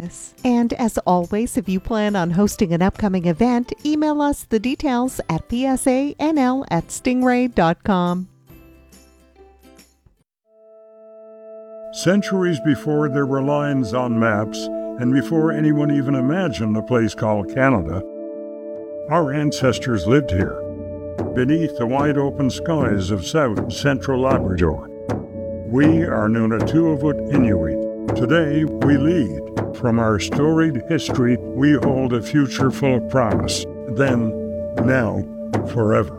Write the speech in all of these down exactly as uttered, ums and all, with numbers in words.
service. And as always, if you plan on hosting an upcoming event, email us the details at p s a n l at stingray dot com. Centuries before there were lines on maps, and before anyone even imagined a place called Canada, our ancestors lived here, beneath the wide-open skies of South and Central Labrador. We are Nunatuavut Inuit. Today, we lead. From our storied history, we hold a future full of promise. Then, now, forever.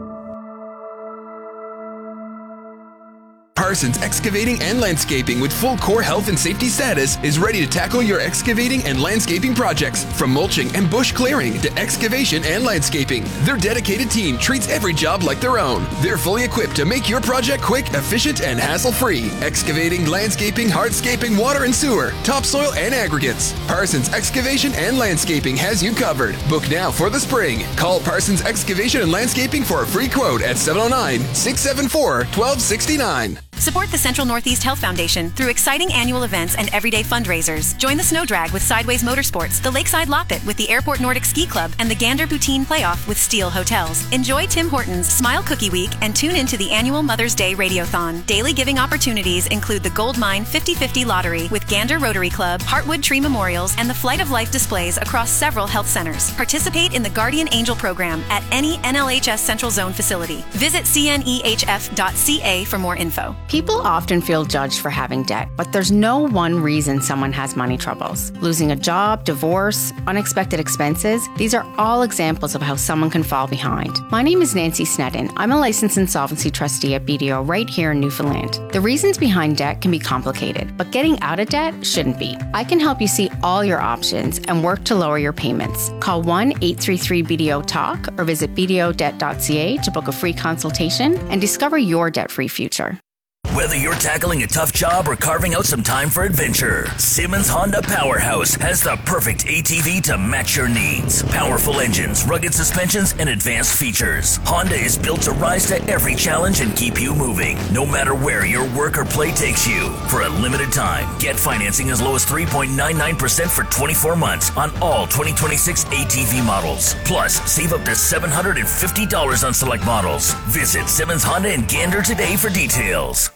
Parsons Excavating and Landscaping, with full core health and safety status, is ready to tackle your excavating and landscaping projects. From mulching and bush clearing to excavation and landscaping, their dedicated team treats every job like their own. They're fully equipped to make your project quick, efficient, and hassle-free. Excavating, landscaping, hardscaping, water and sewer, topsoil, and aggregates. Parsons Excavation and Landscaping has you covered. Book now for the spring. Call Parsons Excavation and Landscaping for a free quote at seven oh nine, six seven four, one two six nine. Support the Central Northeast Health Foundation through exciting annual events and everyday fundraisers. Join the Snow Drag with Sideways Motorsports, the Lakeside Loppet with the Airport Nordic Ski Club, and the Gander Poutine Playoff with Steel Hotels. Enjoy Tim Hortons Smile Cookie Week and tune into the annual Mother's Day Radiothon. Daily giving opportunities include the Gold Mine fifty fifty Lottery with Gander Rotary Club, Heartwood Tree Memorials, and the Flight of Life displays across several health centers. Participate in the Guardian Angel program at any N L H S Central Zone facility. Visit c n e h f dot c a for more info. People often feel judged for having debt, but there's no one reason someone has money troubles. Losing a job, divorce, unexpected expenses, these are all examples of how someone can fall behind. My name is Nancy Snedden. I'm a licensed insolvency trustee at B D O right here in Newfoundland. The reasons behind debt can be complicated, but getting out of debt shouldn't be. I can help you see all your options and work to lower your payments. Call one eight three three B D O talk or visit b d o debt dot c a to book a free consultation and discover your debt-free future. Whether you're tackling a tough job or carving out some time for adventure, Simmons Honda Powerhouse has the perfect A T V to match your needs. Powerful engines, rugged suspensions, and advanced features. Honda is built to rise to every challenge and keep you moving, no matter where your work or play takes you. For a limited time, get financing as low as three point nine nine percent for twenty-four months on all twenty twenty-six A T V models. Plus, save up to seven hundred fifty dollars on select models. Visit Simmons Honda in Gander today for details.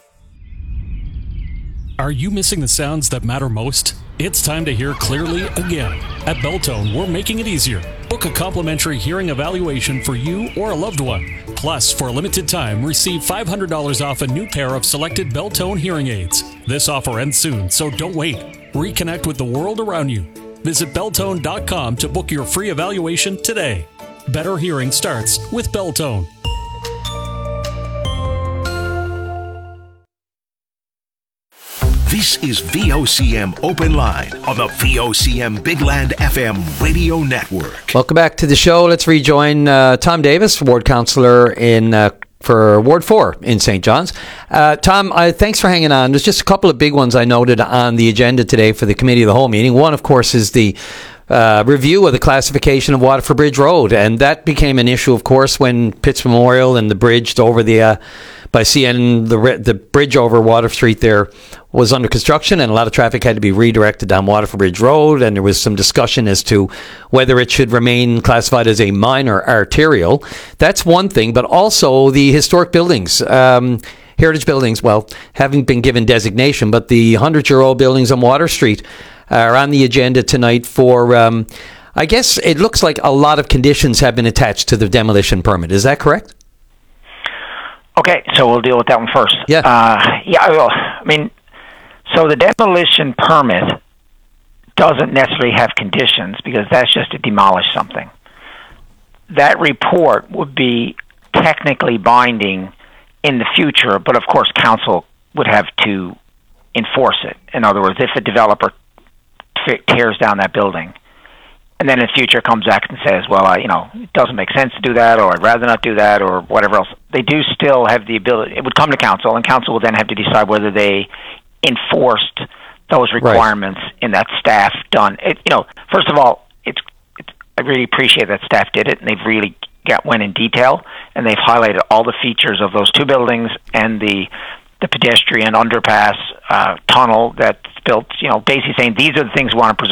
Are you missing the sounds that matter most? It's time to hear clearly again. At Belltone, we're making it easier. Book a complimentary hearing evaluation for you or a loved one. Plus, for a limited time, receive five hundred dollars off a new pair of selected Belltone hearing aids. This offer ends soon, so don't wait. Reconnect with the world around you. Visit Belltone dot com to book your free evaluation today. Better hearing starts with Belltone. This is V O C M Open Line on the V O C M Big Land F M radio network. Welcome back to the show. Let's rejoin uh, Tom Davis, Ward Councillor in uh, for Ward four in Saint John's. Uh, Tom, uh, thanks for hanging on. There's just a couple of big ones I noted on the agenda today for the Committee of the Whole meeting. One, of course, is the Uh, review of the classification of Waterford Bridge Road, and that became an issue, of course, when Pitts Memorial and the bridge over the uh, by C N, the the bridge over Water Street there was under construction, and a lot of traffic had to be redirected down Waterford Bridge Road, and there was some discussion as to whether it should remain classified as a minor arterial. That's one thing, but also the historic buildings. Um, heritage buildings, well, haven't been given designation, but the hundred-year-old buildings on Water Street are on the agenda tonight for, um, I guess it looks like a lot of conditions have been attached to the demolition permit. Is that correct? Okay, so we'll deal with that one first. Yeah. Uh, yeah, I will. I mean, so the demolition permit doesn't necessarily have conditions because that's just to demolish something. That report would be technically binding in the future, but of course council would have to enforce it. In other words, if a developer tears down that building, and then in the future comes back and says, well, uh, you know, it doesn't make sense to do that, or I'd rather not do that, or whatever else, they do still have the ability. It would come to council, and council would then have to decide whether they enforced those requirements right. in that staff done. It, you know, first of all, it's, it's I really appreciate that staff did it, and they've really got went in detail, and they've highlighted all the features of those two buildings and the the pedestrian underpass uh, tunnel that's built, you know, basically saying these are the things we want to preserve.